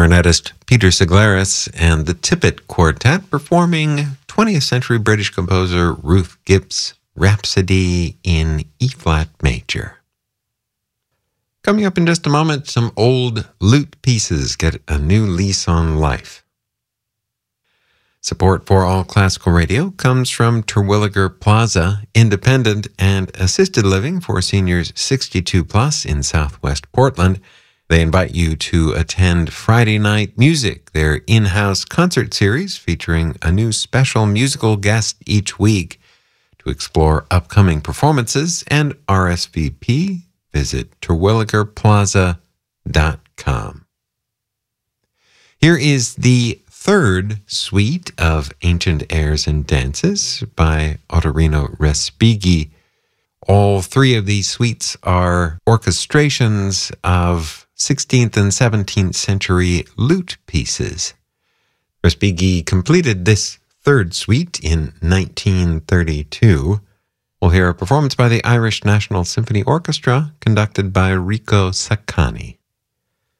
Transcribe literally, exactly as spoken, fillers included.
clarinetist Peter Siglaris and the Tippett Quartet performing twentieth century British composer Ruth Gibbs' Rhapsody in E-flat major. Coming up in just a moment, some old lute pieces get a new lease on life. Support for All Classical Radio comes from Terwilliger Plaza, independent and assisted living for seniors sixty-two plus in Southwest Portland. They invite you to attend Friday Night Music, their in-house concert series featuring a new special musical guest each week. To explore upcoming performances and R S V P, visit terwilliger plaza dot com. Here is the third suite of Ancient Airs and Dances by Ottorino Respighi. All three of these suites are orchestrations of sixteenth and seventeenth century lute pieces. Respighi completed this third suite in nineteen thirty-two. We'll hear a performance by the Irish National Symphony Orchestra conducted by Rico Saccani.